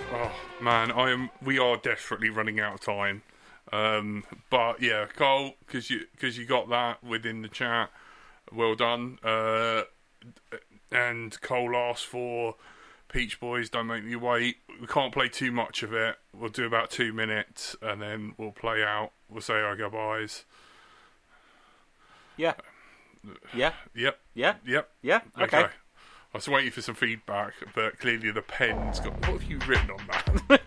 Oh man, we are desperately running out of time. But yeah, Cole, because you got that within the chat. Well done. And Cole asked for Peach Boys, Don't Make Me Wait. We can't play too much of it. We'll do about 2 minutes, and then we'll play out. We'll say our goodbyes. Yeah. Yeah. Yep. Yeah. Yep. Yeah. Okay. I was waiting for some feedback, but clearly the pen's got... What have you written on that?